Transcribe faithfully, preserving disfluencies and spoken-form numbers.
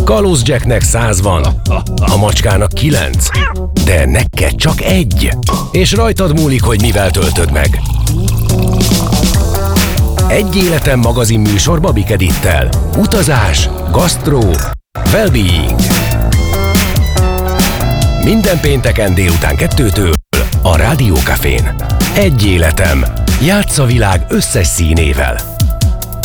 Kalóz Jacknek száz van, a macskának kilenc, de neked csak egy. És rajtad múlik, hogy mivel töltöd meg. Egy életem magazin műsor Babik Edittel. Utazás, gasztró, well-being. Minden pénteken délután kettőtől a Rádió Cafén. Egy életem. Játsz a világ összes színével.